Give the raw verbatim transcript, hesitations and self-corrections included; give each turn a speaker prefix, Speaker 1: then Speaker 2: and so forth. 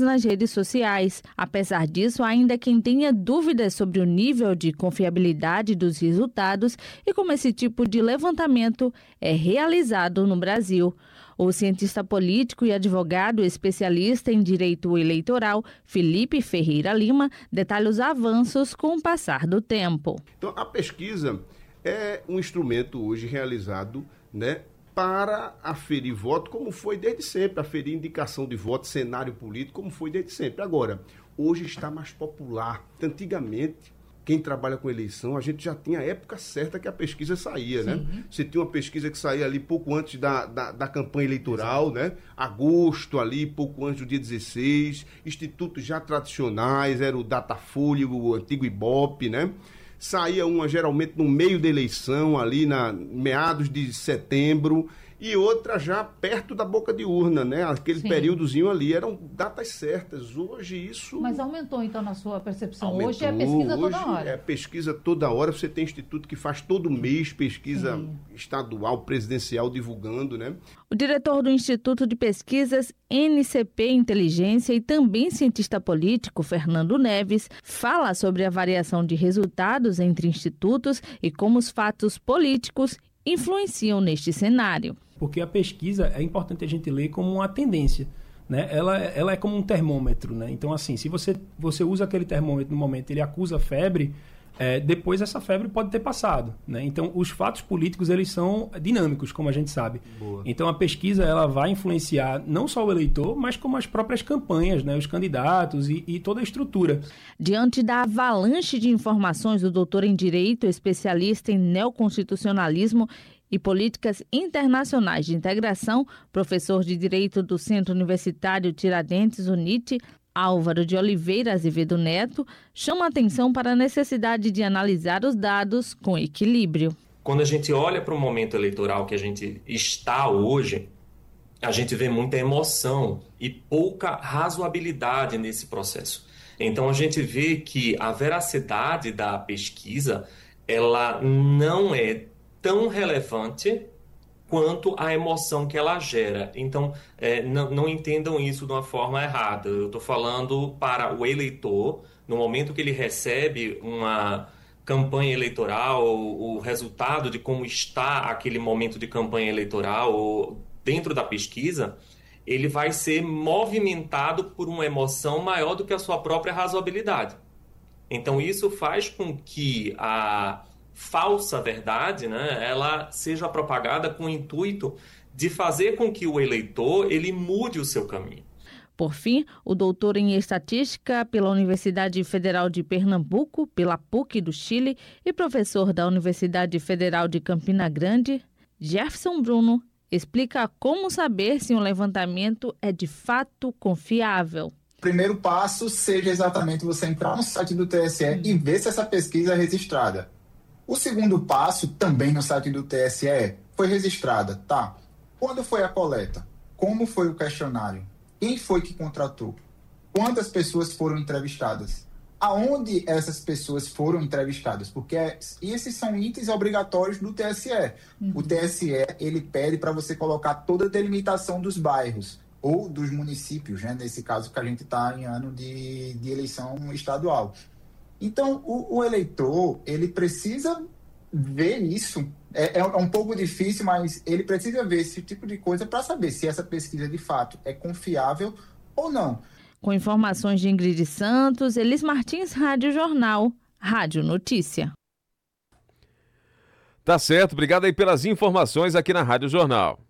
Speaker 1: nas redes sociais. Apesar disso, ainda quem tenha dúvidas sobre o nível de confiabilidade dos resultados e como esse tipo de levantamento é realizado no Brasil. O cientista político e advogado especialista em direito eleitoral, Felipe Ferreira Lima, detalha os avanços com o passar do tempo.
Speaker 2: Então, a pesquisa é um instrumento hoje realizado, né, para aferir voto, como foi desde sempre, aferir indicação de voto, cenário político, como foi desde sempre. Agora, hoje está mais popular. Antigamente, quem trabalha com eleição, a gente já tinha a época certa que a pesquisa saía, Sim. né? Você tinha uma pesquisa que saía ali pouco antes da, da, da campanha eleitoral, Exato. né? Agosto ali, pouco antes do dia dezesseis, institutos já tradicionais, era o Datafolha, o antigo Ibope, né? Saía uma geralmente no meio da eleição, ali na meados de setembro, e outra já perto da boca de urna, né? Aquele Sim. períodozinho ali, eram datas certas. Hoje isso...
Speaker 3: Mas aumentou então na sua percepção?
Speaker 2: Aumentou.
Speaker 3: Hoje é pesquisa toda
Speaker 2: Hoje
Speaker 3: hora?
Speaker 2: é pesquisa toda hora, você tem instituto que faz todo mês pesquisa Sim. estadual, presidencial, divulgando, né?
Speaker 1: O diretor do Instituto de Pesquisas N C P Inteligência e também cientista político, Fernando Neves, fala sobre a variação de resultados entre institutos e como os fatos políticos influenciam neste cenário.
Speaker 4: Porque a pesquisa é importante a gente ler como uma tendência, né? Ela, ela é como um termômetro, né? Então, assim, se você, você usa aquele termômetro no momento, ele acusa febre, é, depois essa febre pode ter passado, né? Então, os fatos políticos, eles são dinâmicos, como a gente sabe. Boa. Então, a pesquisa, ela vai influenciar não só o eleitor, mas como as próprias campanhas, né? Os candidatos e, e toda a estrutura.
Speaker 1: Diante da avalanche de informações do doutor em Direito, especialista em neoconstitucionalismo e políticas internacionais de integração, professor de Direito do Centro Universitário Tiradentes, UNIT, Álvaro de Oliveira Azevedo Neto, chama a atenção para a necessidade de analisar os dados com equilíbrio.
Speaker 5: Quando a gente olha para o momento eleitoral que a gente está hoje, a gente vê muita emoção e pouca razoabilidade nesse processo. Então a gente vê que a veracidade da pesquisa, ela não é tão relevante quanto a emoção que ela gera. Então, é, não, não entendam isso de uma forma errada. Eu estou falando para o eleitor, no momento que ele recebe uma campanha eleitoral, o, o resultado de como está aquele momento de campanha eleitoral, ou dentro da pesquisa, ele vai ser movimentado por uma emoção maior do que a sua própria razoabilidade. Então, isso faz com que a falsa verdade, né, ela seja propagada com o intuito de fazer com que o eleitor ele mude o seu caminho.
Speaker 1: Por fim, o doutor em Estatística pela Universidade Federal de Pernambuco, pela P U C do Chile, e professor da Universidade Federal de Campina Grande, Jefferson Bruno, explica como saber se um levantamento é de fato confiável.
Speaker 6: O primeiro passo seja exatamente você entrar no site do T S E e ver se essa pesquisa é registrada. O segundo passo, também no site do T S E, foi registrada, tá? Quando foi a coleta? Como foi o questionário? Quem foi que contratou? Quantas pessoas foram entrevistadas? Aonde essas pessoas foram entrevistadas? Porque esses são itens obrigatórios do T S E. Uhum. O T S E, ele pede para você colocar toda a delimitação dos bairros ou dos municípios, né? Nesse caso que a gente está em ano de, de eleição estadual. Então, o, o eleitor, ele precisa ver isso. É, é um pouco difícil, mas ele precisa ver esse tipo de coisa para saber se essa pesquisa, de fato, é confiável ou não.
Speaker 1: Com informações de Ingrid Santos, Elis Martins, Rádio Jornal, Rádio Notícia.
Speaker 7: Tá certo, obrigado aí pelas informações aqui na Rádio Jornal.